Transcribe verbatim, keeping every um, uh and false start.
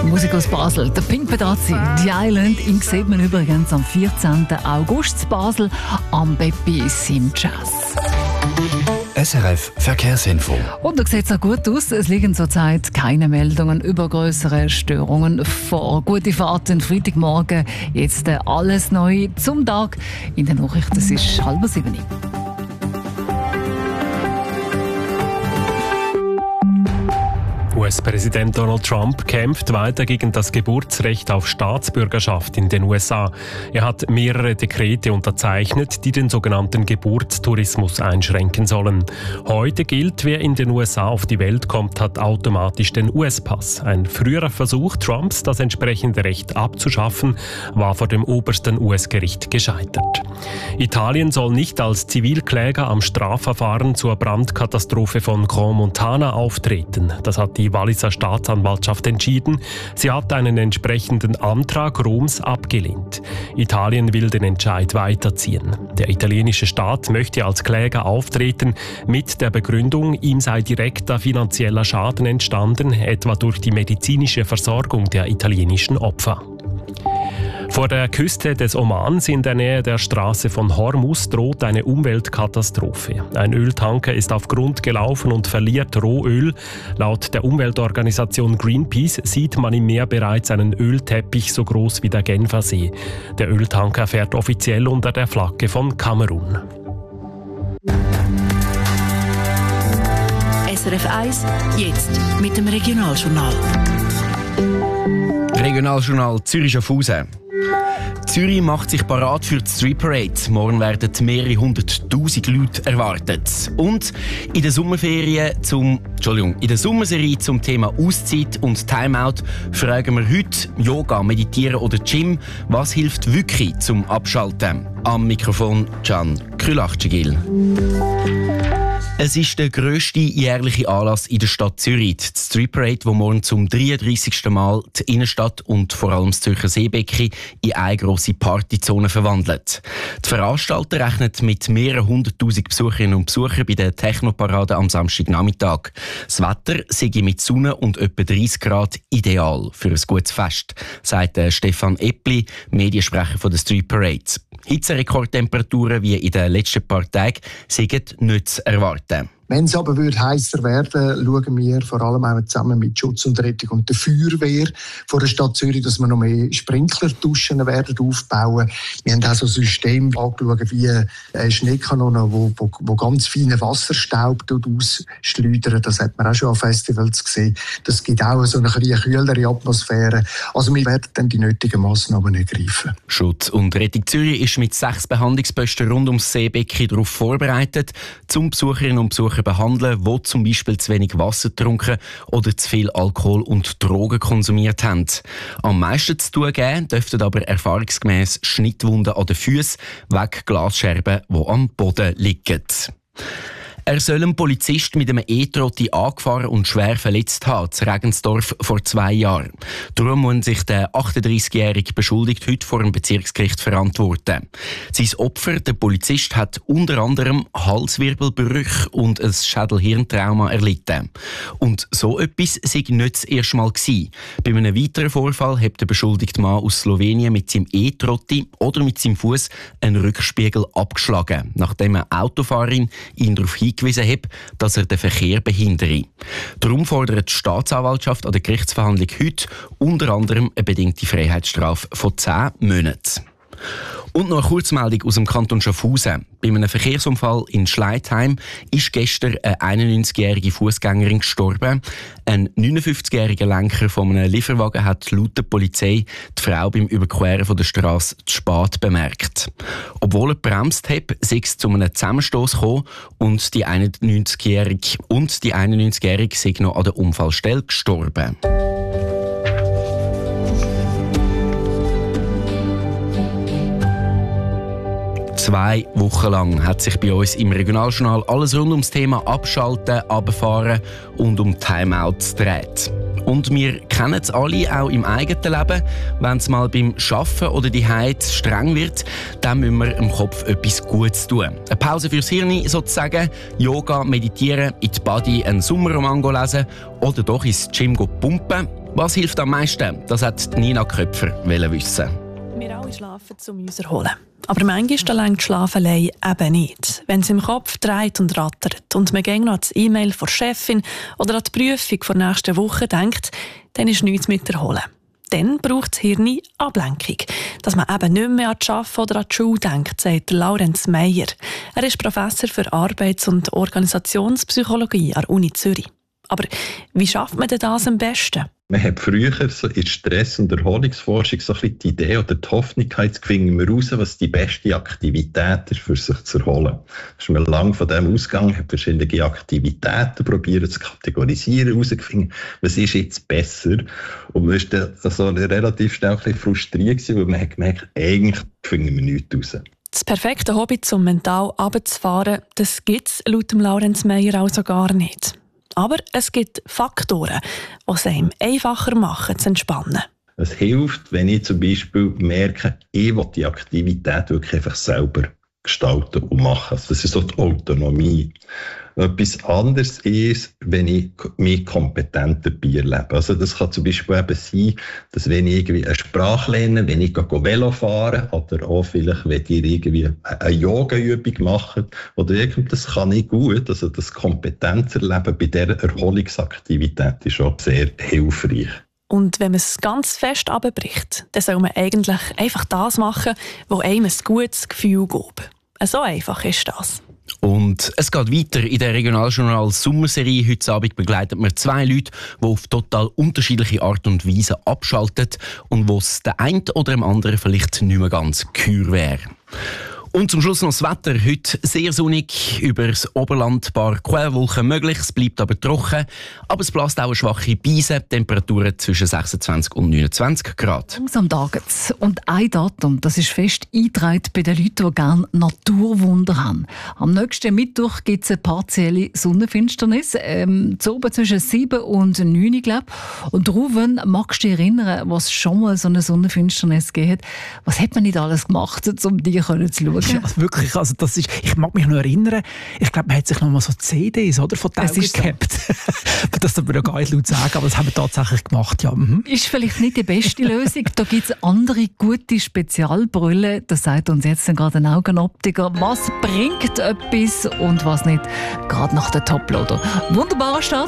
Musik aus Basel. Der Pink Pedazzi, «The Island», ihn sieht man übrigens am vierzehnten August in Basel am Beppis im Jazz. S R F Verkehrsinfo. Und da sieht es auch gut aus. Es liegen zurzeit keine Meldungen über größere Störungen vor. Gute Fahrt den Freitagmorgen. Jetzt alles neu zum Tag. In den Nachrichten, es ist halb sieben. U S-Präsident Donald Trump kämpft weiter gegen das Geburtsrecht auf Staatsbürgerschaft in den U S A. Er hat mehrere Dekrete unterzeichnet, die den sogenannten Geburtstourismus einschränken sollen. Heute gilt, wer in den U S A auf die Welt kommt, hat automatisch den U S-Pass. Ein früherer Versuch Trumps, das entsprechende Recht abzuschaffen, war vor dem obersten U S-Gericht gescheitert. Italien soll nicht als Zivilkläger am Strafverfahren zur Brandkatastrophe von Grand Montana auftreten. Das hat die Walliser Staatsanwaltschaft entschieden. Sie hat einen entsprechenden Antrag Roms abgelehnt. Italien will den Entscheid weiterziehen. Der italienische Staat möchte als Kläger auftreten mit der Begründung, ihm sei direkter finanzieller Schaden entstanden, etwa durch die medizinische Versorgung der italienischen Opfer. Vor der Küste des Omans in der Nähe der Straße von Hormuz droht eine Umweltkatastrophe. Ein Öltanker ist auf Grund gelaufen und verliert Rohöl. Laut der Umweltorganisation Greenpeace sieht man im Meer bereits einen Ölteppich so groß wie der Genfersee. Der Öltanker fährt offiziell unter der Flagge von Kamerun. S R F eins, jetzt mit dem Regionaljournal. Regionaljournal Zürich-Schaffhausen. Zürich macht sich parat für die Street Parade. Morgen werden mehrere hunderttausend Leute erwartet. Und in der Sommerferien zum, Entschuldigung, in der Sommerserie zum Thema Auszeit und Timeout fragen wir heute Yoga, Meditieren oder Gym. Was hilft wirklich zum Abschalten? Am Mikrofon Can Krülachcigil. Es ist der grösste jährliche Anlass in der Stadt Zürich, die Street Parade, die morgen zum dreiunddreissigsten Mal die Innenstadt und vor allem das Zürcher Seebecken in eine grosse Partyzone verwandelt. Die Veranstalter rechnen mit mehreren hunderttausend Besucherinnen und Besuchern bei der Technoparade am Samstagnachmittag. Das Wetter sei mit Sonne und etwa dreißig Grad ideal für ein gutes Fest, sagt Stefan Eppli, Mediensprecher von der Street Parade. Hitzerekordtemperaturen wie in den letzten paar Tagen sind nicht zu erwarten. Wenn es aber heißer werden, schauen wir vor allem auch zusammen mit Schutz und Rettung und der Feuerwehr von der Stadt Zürich, dass wir noch mehr Sprinklerduschen werden aufbauen. Wir haben auch so ein System angeschaut wie eine Schneekanone, wo, wo, wo ganz feinen Wasserstaub ausschleudern. Das hat man auch schon an Festivals gesehen. Das gibt auch so eine kleine kühlere Atmosphäre. Also wir werden dann die nötigen Massnahmen ergreifen. Schutz und Rettung Zürich ist mit sechs Behandlungsposten rund ums Seebecken darauf vorbereitet, zum Besucherinnen und Besucher behandeln, die zum Beispiel zu wenig Wasser getrunken oder zu viel Alkohol und Drogen konsumiert haben. Am meisten zu tun geben dürften aber erfahrungsgemäss Schnittwunden an den Füßen wegen Glasscherben, die am Boden liegen. Er soll einen Polizist mit einem E-Trotti angefahren und schwer verletzt haben, in Regensdorf vor zwei Jahren. Darum muss sich der achtunddreißigjährige Beschuldigte heute vor dem Bezirksgericht verantworten. Sein Opfer, der Polizist, hat unter anderem Halswirbelbrüche und ein Schädel-Hirntrauma erlitten. Und so etwas sei nicht das erste Mal gewesen. Bei einem weiteren Vorfall hat der beschuldigte Mann aus Slowenien mit seinem E-Trotti oder mit seinem Fuß einen Rückspiegel abgeschlagen, nachdem eine Autofahrerin ihn darauf hingewiesen hat, dass er den Verkehr behindere. Darum fordert die Staatsanwaltschaft an der Gerichtsverhandlung heute unter anderem eine bedingte Freiheitsstrafe von zehn Monaten. Und noch eine Kurzmeldung aus dem Kanton Schaffhausen. Bei einem Verkehrsunfall in Schleitheim ist gestern eine einundneunzigjährige Fußgängerin gestorben. Ein neunundfünfzigjähriger Lenker von einem Lieferwagen hat laut der Polizei die Frau beim Überqueren von der Straße zu spät bemerkt. Obwohl er gebremst hat, sei es zu einem Zusammenstoss gekommen und die einundneunzigjährige und die einundneunzigjährige sind noch an der Unfallstelle gestorben. Zwei Wochen lang hat sich bei uns im Regionaljournal alles rund ums Thema Abschalten, Runterfahren und um Timeouts gedreht. Und wir kennen es alle auch im eigenen Leben. Wenn es mal beim Arbeiten oder die Heim streng wird, dann müssen wir im Kopf etwas Gutes tun. Eine Pause fürs Hirn sozusagen, Yoga, Meditieren, in die Body einen Sommerroman lesen oder doch ins Gym pumpen. Was hilft am meisten? Das hat Nina Köpfer wissen. Wir alle schlafen, um uns zu erholen. Aber manchmal lenkt Schlafen allein eben nicht. Wenn es im Kopf dreht und rattert und man gäng noch an das E-Mail von der Chefin oder an die Prüfung der nächsten Woche denkt, dann ist nichts mit Erholen. Dann braucht das Hirn Ablenkung, dass man eben nicht mehr an das Arbeiten oder an die Schule denkt, sagt Laurenz Meyer. Er ist Professor für Arbeits- und Organisationspsychologie an der Uni Zürich. Aber wie schafft man denn das am besten? Man hat früher so in der Stress- und Erholungsforschung so ein bisschen die Idee oder die Hoffnung gehabt, jetzt finden wir raus, was die beste Aktivität ist, für sich zu erholen. Da ist man lange von dem ausgegangen, hat verschiedene Aktivitäten probiert zu kategorisieren, herausgefunden, was ist jetzt besser. Und man war dann also relativ schnell ein bisschen frustriert, weil man hat gemerkt, eigentlich finden wir nichts raus. Das perfekte Hobby, um mental runterzufahren, das gibt es laut dem Laurenz Meyer also gar nicht. Aber es gibt Faktoren, die es einem einfacher machen, zu entspannen. Es hilft, wenn ich zum Beispiel merke, ich will die Aktivität wirklich einfach selber gestalten und machen. Also das ist so die Autonomie. Etwas anderes ist, wenn ich mich kompetent dabei erlebe. Also das kann zum Beispiel eben sein, dass wenn ich irgendwie eine Sprache lerne, wenn ich Velo fahre oder auch vielleicht, wenn ihr irgendwie eine Yoga-Übung macht oder irgendwas, das kann ich gut. Also das Kompetenzerleben bei dieser Erholungsaktivität ist auch sehr hilfreich. Und wenn man es ganz fest runterbricht, dann soll man eigentlich einfach das machen, was einem ein gutes Gefühl gibt. So einfach ist das. Und es geht weiter in der Regionaljournal Sommerserie. Heute Abend begleiten wir zwei Leute, die auf total unterschiedliche Art und Weise abschalten und wo es der einen oder dem anderen vielleicht nicht mehr ganz gehör wäre. Und zum Schluss noch das Wetter. Heute sehr sonnig, über das Oberland ein paar Quellwolken möglich, es bleibt aber trocken. Aber es bläst auch eine schwache Brise, Temperaturen zwischen sechsundzwanzig und neunundzwanzig Grad. Langsam taget's. Und ein Datum, das ist fest eingetragen bei den Leuten, die gerne Naturwunder haben. Am nächsten Mittwoch gibt es eine partielle Sonnenfinsternis, ähm, zu oben zwischen sieben und neun, glaube ich. Und Ruven, magst du dich erinnern, was schon mal so eine Sonnenfinsternis gegeben hat? Was hat man nicht alles gemacht, um die zu schauen? Ja, wirklich, also das ist, ich mag mich noch erinnern, ich glaube, man hat sich noch mal so C Ds oder, von Augen gehabt. Das darf man ja gar nicht laut sagen, aber das haben wir tatsächlich gemacht. Ja. Mhm. Ist vielleicht nicht die beste Lösung. Da gibt es andere gute Spezialbrille. Das sagt uns jetzt gerade ein Augenoptiker. Was bringt etwas und was nicht? Gerade nach der Toploader. Wunderbarer Start.